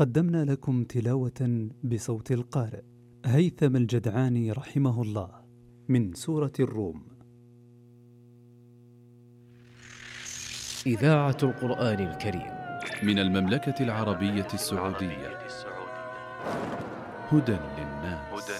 قدمنا لكم تلاوة بصوت القارئ هيثم الجدعاني رحمه الله من سورة الروم. إذاعة القرآن الكريم من المملكة العربية السعودية. هدى للناس.